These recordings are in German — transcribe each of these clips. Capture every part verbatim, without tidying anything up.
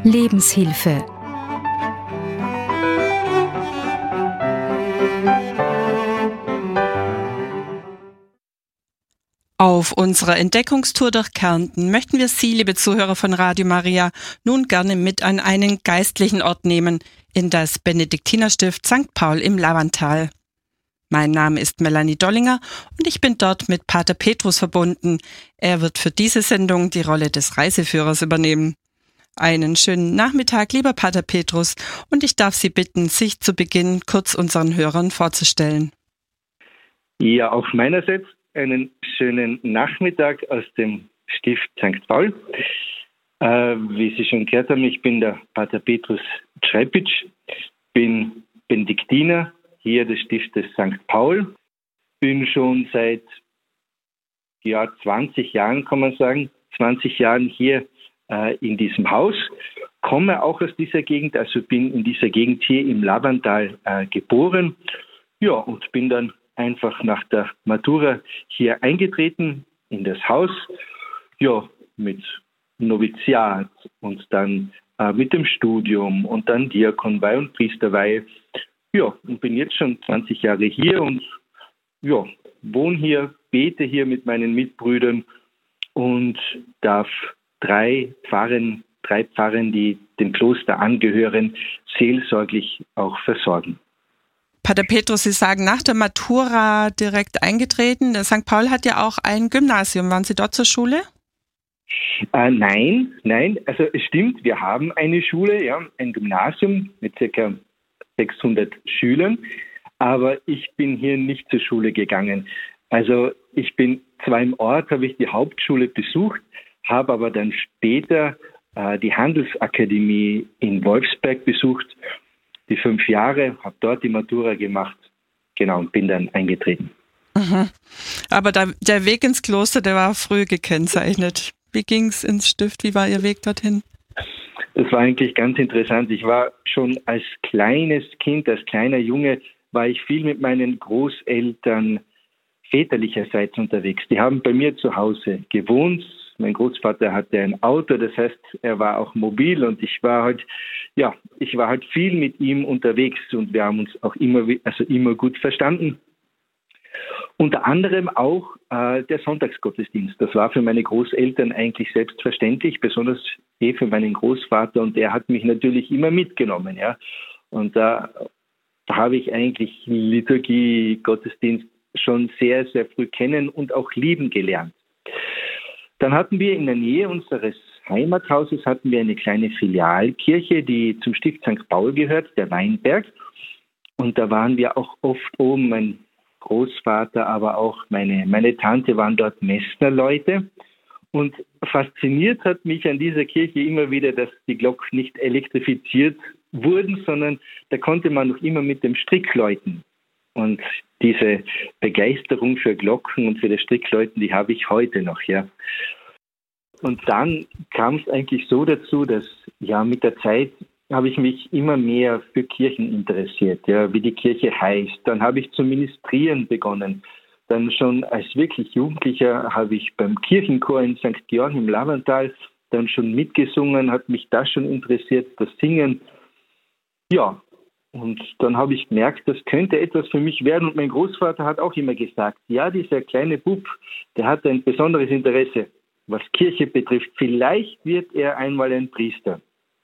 Lebenshilfe. Auf unserer Entdeckungstour durch Kärnten möchten wir Sie, liebe Zuhörer von Radio Maria, nun gerne mit an einen geistlichen Ort nehmen, in das Benediktinerstift Sankt Paul im Lavantal. Mein Name ist Melanie Dollinger und ich bin dort mit Pater Petrus verbunden. Er wird für diese Sendung die Rolle des Reiseführers übernehmen. Einen schönen Nachmittag, lieber Pater Petrus, und ich darf Sie bitten, sich zu Beginn kurz unseren Hörern vorzustellen. Ja, auch meinerseits einen schönen Nachmittag aus dem Stift Sankt Paul. Äh, wie Sie schon gehört haben, ich bin der Pater Petrus Trepitsch, bin Benediktiner hier des Stiftes Sankt Paul, bin schon seit ja, zwanzig Jahren, kann man sagen, zwanzig Jahren hier äh, in diesem Haus, komme auch aus dieser Gegend, also bin in dieser Gegend hier im Lavantal äh, geboren, ja, und bin dann einfach nach der Matura hier eingetreten in das Haus, ja, mit Noviziat und dann äh, mit dem Studium und dann Diakonweihe und Priesterweihe. Ja, und bin jetzt schon zwanzig Jahre hier und ja, wohne hier, bete hier mit meinen Mitbrüdern und darf drei Pfarren, drei Pfarren, die dem Kloster angehören, seelsorglich auch versorgen. Pater Petrus, Sie sagen, nach der Matura direkt eingetreten. Der Sankt Paul hat ja auch ein Gymnasium. Waren Sie dort zur Schule? Äh, nein, nein. Also es stimmt, wir haben eine Schule, ja, ein Gymnasium mit ca. sechshundert Schülern. Aber ich bin hier nicht zur Schule gegangen. Also ich bin zwar im Ort, habe ich die Hauptschule besucht, habe aber dann später äh, die Handelsakademie in Wolfsberg besucht. Die fünf Jahre, habe dort die Matura gemacht, genau, und bin dann eingetreten. Mhm. Aber da, der Weg ins Kloster, der war früh gekennzeichnet. Wie ging es ins Stift? Wie war Ihr Weg dorthin? Das war eigentlich ganz interessant. Ich war schon als kleines Kind, als kleiner Junge, war ich viel mit meinen Großeltern väterlicherseits unterwegs. Die haben bei mir zu Hause gewohnt. Mein Großvater hatte ein Auto, das heißt, er war auch mobil und ich war halt, ja, ich war halt viel mit ihm unterwegs und wir haben uns auch immer, also immer gut verstanden. Unter anderem auch äh, der Sonntagsgottesdienst. Das war für meine Großeltern eigentlich selbstverständlich, besonders eh für meinen Großvater, und der hat mich natürlich immer mitgenommen, ja. Und da, da habe ich eigentlich Liturgie, Gottesdienst schon sehr, sehr früh kennen und auch lieben gelernt. Dann hatten wir in der Nähe unseres Heimathauses hatten wir eine kleine Filialkirche, die zum Stift Sankt Paul gehört, der Weinberg. Und da waren wir auch oft oben. Mein Großvater, aber auch meine, meine Tante waren dort Messnerleute. Und fasziniert hat mich an dieser Kirche immer wieder, dass die Glocken nicht elektrifiziert wurden, sondern da konnte man noch immer mit dem Strick läuten. Und diese Begeisterung für Glocken und für das Strickläuten, die habe ich heute noch, ja. Und dann kam es eigentlich so dazu, dass ja mit der Zeit habe ich mich immer mehr für Kirchen interessiert, ja, wie die Kirche heißt. Dann habe ich zu ministrieren begonnen. Dann schon als wirklich Jugendlicher habe ich beim Kirchenchor in Sankt Georg im Lavantal dann schon mitgesungen, hat mich das schon interessiert, das Singen. Ja, und dann habe ich gemerkt, das könnte etwas für mich werden. Und mein Großvater hat auch immer gesagt, ja, dieser kleine Bub, der hat ein besonderes Interesse, was Kirche betrifft. Vielleicht wird er einmal ein Priester.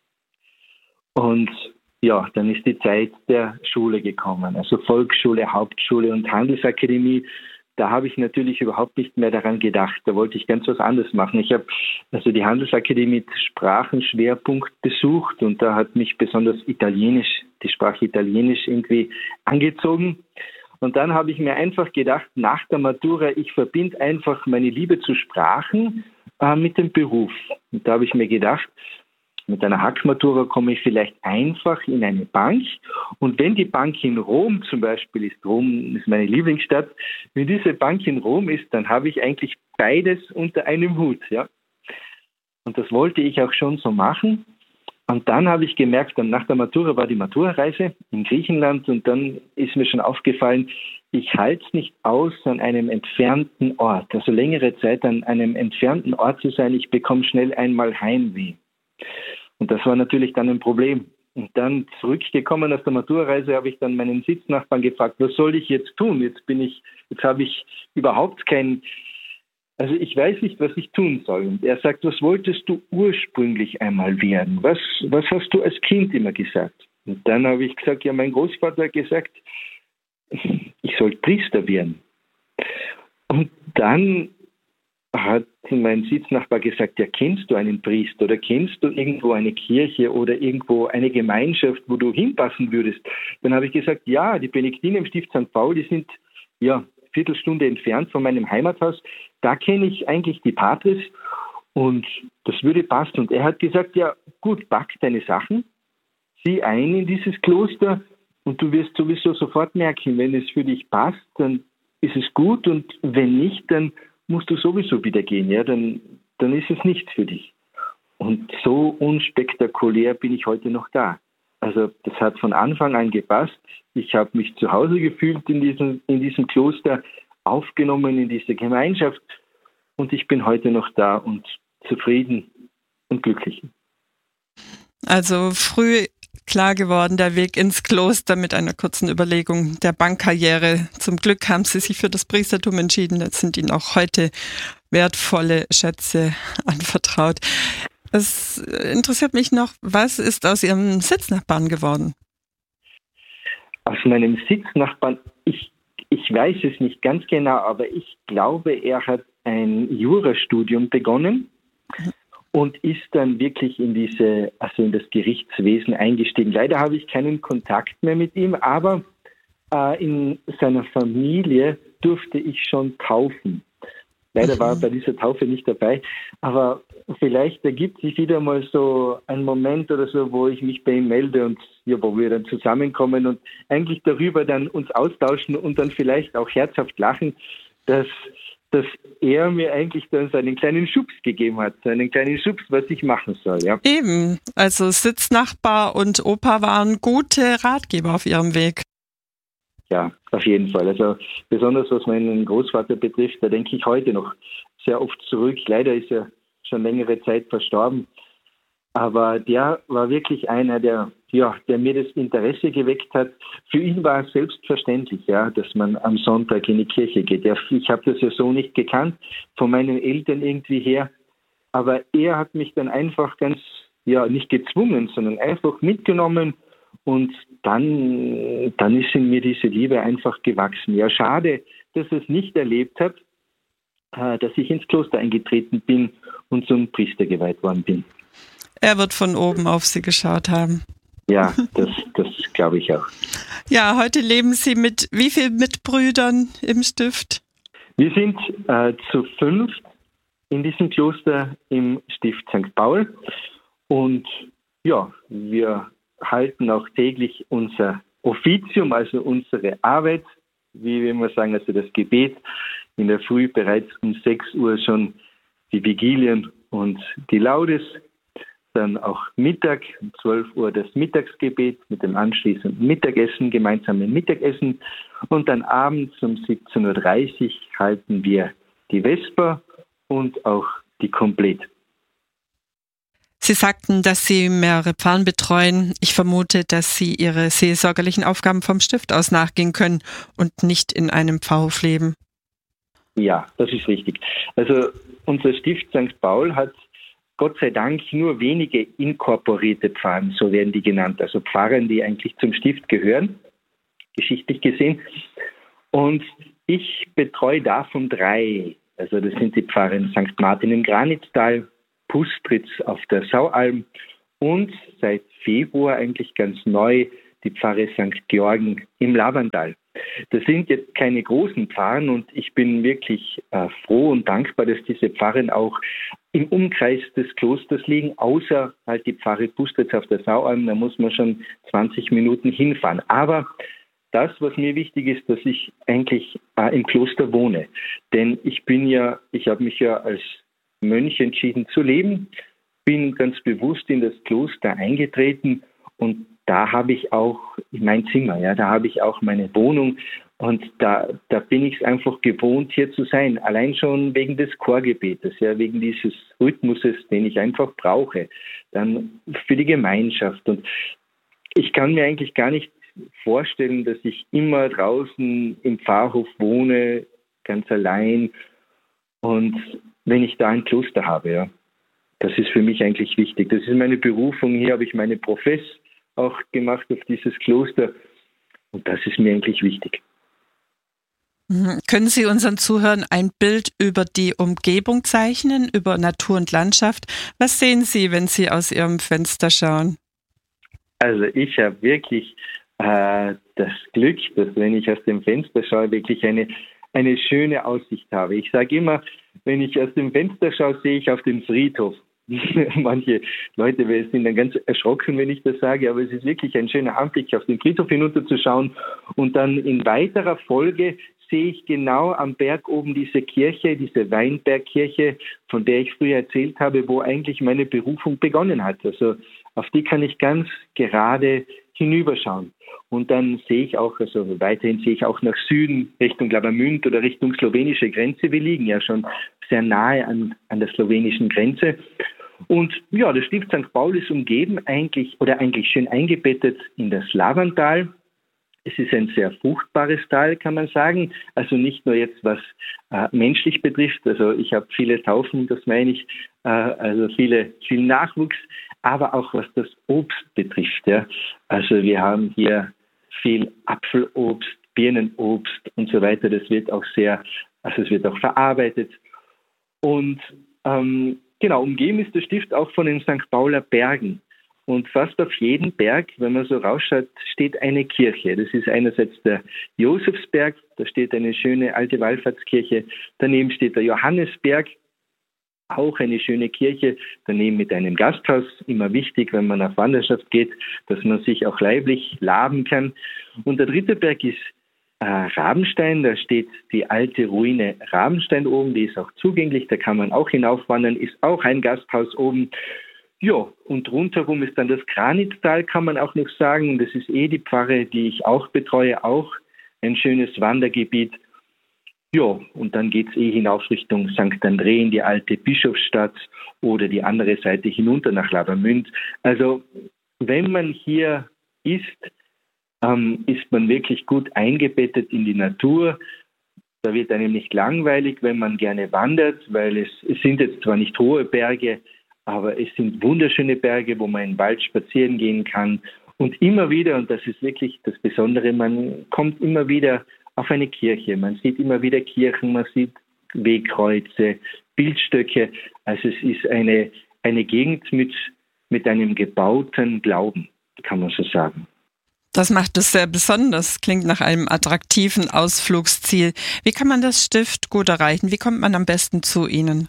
Und ja, dann ist die Zeit der Schule gekommen, also Volksschule, Hauptschule und Handelsakademie. Da habe ich natürlich überhaupt nicht mehr daran gedacht. Da wollte ich ganz was anderes machen. Ich habe also die Handelsakademie mit Sprachenschwerpunkt besucht und da hat mich besonders Italienisch, die Sprache Italienisch irgendwie angezogen. Und dann habe ich mir einfach gedacht, nach der Matura, ich verbinde einfach meine Liebe zu Sprachen äh, mit dem Beruf. Und da habe ich mir gedacht, mit einer Hackmatura komme ich vielleicht einfach in eine Bank, und wenn die Bank in Rom zum Beispiel ist, Rom ist meine Lieblingsstadt, wenn diese Bank in Rom ist, dann habe ich eigentlich beides unter einem Hut, ja. Und das wollte ich auch schon so machen. Und dann habe ich gemerkt, dann nach der Matura war die Maturareise in Griechenland, und dann ist mir schon aufgefallen, ich halte es nicht aus, an einem entfernten Ort, also längere Zeit an einem entfernten Ort zu sein. Ich bekomme schnell einmal Heimweh. Und das war natürlich dann ein Problem. Und dann zurückgekommen aus der Maturreise habe ich dann meinen Sitznachbarn gefragt, was soll ich jetzt tun? Jetzt bin ich, jetzt habe ich überhaupt kein, also ich weiß nicht, was ich tun soll. Und er sagt, was wolltest du ursprünglich einmal werden? Was, was hast du als Kind immer gesagt? Und dann habe ich gesagt, ja, mein Großvater hat gesagt, ich soll Priester werden. Und dann hat mein Sitznachbar gesagt, ja, kennst du einen Priester oder kennst du irgendwo eine Kirche oder irgendwo eine Gemeinschaft, wo du hinpassen würdest? Dann habe ich gesagt, ja, die Benediktiner im Stift Sankt Paul, die sind ja Viertelstunde entfernt von meinem Heimathaus. Da kenne ich eigentlich die Patres und das würde passen. Und er hat gesagt, ja gut, pack deine Sachen, zieh ein in dieses Kloster und du wirst sowieso sofort merken, wenn es für dich passt, dann ist es gut und wenn nicht, dann musst du sowieso wieder gehen, ja, dann, dann ist es nichts für dich. Und so unspektakulär bin ich heute noch da. Also das hat von Anfang an gepasst. Ich habe mich zu Hause gefühlt in diesem, in diesem Kloster, aufgenommen in diese Gemeinschaft und ich bin heute noch da und zufrieden und glücklich. Also früh klar geworden, der Weg ins Kloster mit einer kurzen Überlegung der Bankkarriere. Zum Glück haben Sie sich für das Priestertum entschieden. Jetzt sind Ihnen auch heute wertvolle Schätze anvertraut. Es interessiert mich noch, was ist aus Ihrem Sitznachbarn geworden? Aus meinem Sitznachbarn, ich, ich weiß es nicht ganz genau, aber ich glaube, er hat ein Jurastudium begonnen. Mhm. Und ist dann wirklich in diese, also in das Gerichtswesen eingestiegen. Leider habe ich keinen Kontakt mehr mit ihm, aber äh, in seiner Familie durfte ich schon taufen. Leider war er bei dieser Taufe nicht dabei, aber vielleicht ergibt sich wieder mal so ein Moment oder so, wo ich mich bei ihm melde und ja, wo wir dann zusammenkommen und eigentlich darüber dann uns austauschen und dann vielleicht auch herzhaft lachen, dass dass er mir eigentlich dann so einen kleinen Schubs gegeben hat, so einen kleinen Schubs, was ich machen soll. Ja. Eben, also Sitznachbar und Opa waren gute Ratgeber auf ihrem Weg. Ja, auf jeden Fall. Also besonders was meinen Großvater betrifft, da denke ich heute noch sehr oft zurück. Leider ist er schon längere Zeit verstorben. Aber der war wirklich einer, der, ja, der mir das Interesse geweckt hat. Für ihn war es selbstverständlich, ja, dass man am Sonntag in die Kirche geht. Ja, ich habe das ja so nicht gekannt, von meinen Eltern irgendwie her. Aber er hat mich dann einfach ganz, ja, nicht gezwungen, sondern einfach mitgenommen. Und dann, dann ist in mir diese Liebe einfach gewachsen. Ja, schade, dass er es nicht erlebt hat, dass ich ins Kloster eingetreten bin und zum Priester geweiht worden bin. Er wird von oben auf Sie geschaut haben. Ja, das, das glaube ich auch. Ja, heute leben Sie mit wie vielen Mitbrüdern im Stift? Wir sind äh, zu fünf in diesem Kloster im Stift Sankt Paul. Und ja, wir halten auch täglich unser Offizium, also unsere Arbeit, wie wir immer sagen, also das Gebet. In der Früh bereits um sechs Uhr schon die Vigilien und die Laudes. Dann auch Mittag, um zwölf Uhr das Mittagsgebet mit dem anschließenden Mittagessen, gemeinsamen Mittagessen. Und dann abends um siebzehn Uhr dreißig halten wir die Vesper und auch die Komplett. Sie sagten, dass Sie mehrere Pfarren betreuen. Ich vermute, dass Sie Ihre seelsorgerlichen Aufgaben vom Stift aus nachgehen können und nicht in einem Pfarrhof leben. Ja, das ist richtig. Also unser Stift Sankt Paul hat Gott sei Dank nur wenige inkorporierte Pfarren, so werden die genannt, also Pfarren, die eigentlich zum Stift gehören, geschichtlich gesehen. Und ich betreue davon drei. Also das sind die Pfarren Sankt Martin im Granitztal, Pustritz auf der Saualm und seit Februar eigentlich ganz neu die Pfarre Sankt Georgen im Lavantal. Das sind jetzt keine großen Pfarren und ich bin wirklich äh, froh und dankbar, dass diese Pfarren auch im Umkreis des Klosters liegen, außer halt die Pfarre Pustritz auf der Saualm, da muss man schon zwanzig Minuten hinfahren. Aber das, was mir wichtig ist, dass ich eigentlich äh, im Kloster wohne. Denn ich bin ja, ich habe mich ja als Mönch entschieden zu leben, bin ganz bewusst in das Kloster eingetreten und da habe ich auch mein Zimmer, ja, da habe ich auch meine Wohnung Und da, da bin ich es einfach gewohnt, hier zu sein. Allein schon wegen des Chorgebetes, ja, wegen dieses Rhythmuses, den ich einfach brauche. Dann für die Gemeinschaft. Und ich kann mir eigentlich gar nicht vorstellen, dass ich immer draußen im Pfarrhof wohne, ganz allein. Und wenn ich da ein Kloster habe, ja, das ist für mich eigentlich wichtig. Das ist meine Berufung. Hier habe ich meine Profess auch gemacht auf dieses Kloster. Und das ist mir eigentlich wichtig. Können Sie unseren Zuhörern ein Bild über die Umgebung zeichnen, über Natur und Landschaft? Was sehen Sie, wenn Sie aus Ihrem Fenster schauen? Also ich habe wirklich äh, das Glück, dass wenn ich aus dem Fenster schaue, wirklich eine, eine schöne Aussicht habe. Ich sage immer, wenn ich aus dem Fenster schaue, sehe ich auf den Friedhof. Manche Leute sind dann ganz erschrocken, wenn ich das sage, aber es ist wirklich ein schöner Anblick, auf den Friedhof hinunterzuschauen. Und dann in weiterer Folge sehe ich genau am Berg oben diese Kirche, diese Weinbergkirche, von der ich früher erzählt habe, wo eigentlich meine Berufung begonnen hat. Also auf die kann ich ganz gerade hinüberschauen. Und dann sehe ich auch, also weiterhin sehe ich auch nach Süden, Richtung Lavamünd oder Richtung slowenische Grenze. Wir liegen ja schon sehr nahe an, an der slowenischen Grenze. Und ja, das Stift Sankt Paul ist umgeben eigentlich oder eigentlich schön eingebettet in das Lavantal. Es ist ein sehr fruchtbares Tal, kann man sagen. Also nicht nur jetzt, was äh, menschlich betrifft. Also ich habe viele Taufen, das meine ich, äh, also viele, viel Nachwuchs, aber auch was das Obst betrifft. Ja. Also wir haben hier viel Apfelobst, Birnenobst und so weiter. Das wird auch sehr, also es wird auch verarbeitet. Und ähm, genau, umgeben ist das Stift auch von den Sankt Pauler Bergen. Und fast auf jedem Berg, wenn man so rausschaut, steht eine Kirche. Das ist einerseits der Josefsberg, da steht eine schöne alte Wallfahrtskirche. Daneben steht der Johannesberg, auch eine schöne Kirche. Daneben mit einem Gasthaus, immer wichtig, wenn man auf Wanderschaft geht, dass man sich auch leiblich laben kann. Und der dritte Berg ist äh, Rabenstein, da steht die alte Ruine Rabenstein oben, die ist auch zugänglich, da kann man auch hinaufwandern, ist auch ein Gasthaus oben. Ja, und rundherum ist dann das Kranitztal, kann man auch noch sagen. Das ist eh die Pfarre, die ich auch betreue, auch ein schönes Wandergebiet. Ja, und dann geht es eh hinauf Richtung Sankt André in die alte Bischofsstadt oder die andere Seite hinunter nach Lavamünd. Also wenn man hier ist, ähm, ist man wirklich gut eingebettet in die Natur. Da wird einem nicht langweilig, wenn man gerne wandert, weil es, es sind jetzt zwar nicht hohe Berge, aber es sind wunderschöne Berge, wo man im Wald spazieren gehen kann. Und immer wieder, und das ist wirklich das Besondere, man kommt immer wieder auf eine Kirche. Man sieht immer wieder Kirchen, man sieht Wegkreuze, Bildstöcke. Also es ist eine, eine Gegend mit, mit einem gebauten Glauben, kann man so sagen. Das macht es sehr besonders. Klingt nach einem attraktiven Ausflugsziel. Wie kann man das Stift gut erreichen? Wie kommt man am besten zu Ihnen?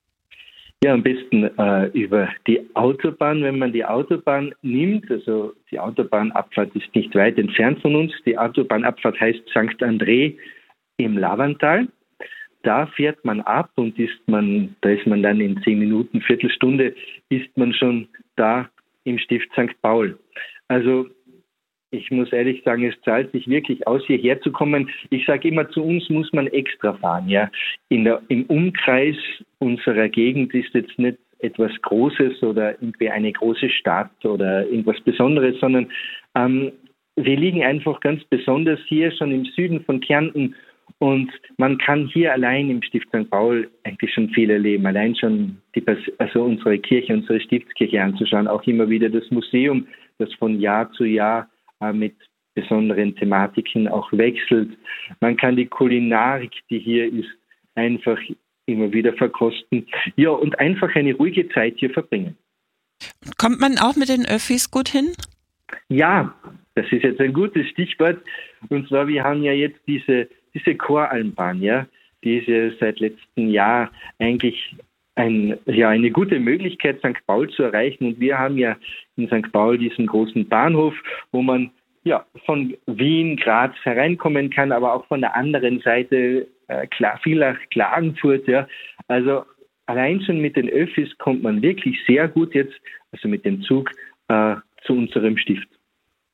Ja, am besten äh, über die Autobahn, wenn man die Autobahn nimmt. Also die Autobahnabfahrt ist nicht weit entfernt von uns. Die Autobahnabfahrt heißt Sankt André im Lavantal. Da fährt man ab und ist man, da ist man dann in zehn Minuten, Viertelstunde, ist man schon da im Stift Sankt Paul. Also ich muss ehrlich sagen, es zahlt sich wirklich aus, hierher zu kommen. Ich sage immer, zu uns muss man extra fahren. Ja, in der, im Umkreis unserer Gegend ist jetzt nicht etwas Großes oder irgendwie eine große Stadt oder irgendwas Besonderes, sondern ähm, wir liegen einfach ganz besonders hier schon im Süden von Kärnten und man kann hier allein im Stift Sankt Paul eigentlich schon viel erleben. Allein schon die, also unsere Kirche, unsere Stiftskirche anzuschauen, auch immer wieder das Museum, das von Jahr zu Jahr mit besonderen Thematiken auch wechselt. Man kann die Kulinarik, die hier ist, einfach immer wieder verkosten. Ja, und einfach eine ruhige Zeit hier verbringen. Kommt man auch mit den Öffis gut hin? Ja, das ist jetzt ein gutes Stichwort. Und zwar, wir haben ja jetzt diese, diese Choralmbahn, ja, die ist ja seit letztem Jahr eigentlich Ein, ja, eine gute Möglichkeit, Sankt Paul zu erreichen. Und wir haben ja in Sankt Paul diesen großen Bahnhof, wo man ja von Wien, Graz hereinkommen kann, aber auch von der anderen Seite äh, klar, viel nach Klagenfurt. Ja. Also allein schon mit den Öffis kommt man wirklich sehr gut jetzt, also mit dem Zug, äh, zu unserem Stift.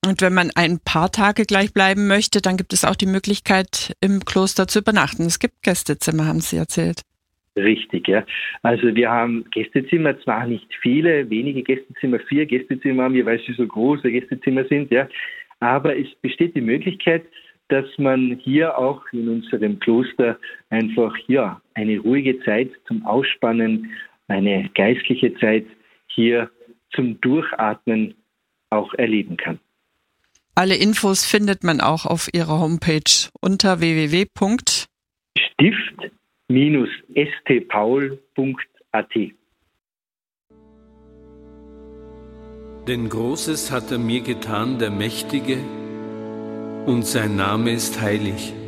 Und wenn man ein paar Tage gleich bleiben möchte, dann gibt es auch die Möglichkeit, im Kloster zu übernachten. Es gibt Gästezimmer, haben Sie erzählt. Richtig, ja. Also wir haben Gästezimmer, zwar nicht viele, wenige Gästezimmer, vier Gästezimmer haben wir, weil sie so große Gästezimmer sind, ja. Aber es besteht die Möglichkeit, dass man hier auch in unserem Kloster einfach ja eine ruhige Zeit zum Ausspannen, eine geistliche Zeit hier zum Durchatmen auch erleben kann. Alle Infos findet man auch auf Ihrer Homepage unter w w w punkt stift Bindestrich paul punkt a t. Denn Großes hat er mir getan, der Mächtige, und sein Name ist heilig.